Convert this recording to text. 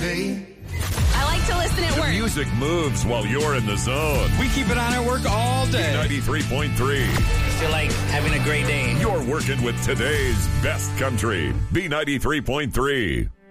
pay. I like to listen at The work. music moves while you're in the zone. We keep it on at work all day. 93.3. Feel like having a great day. You're working with today's best country. B93.3.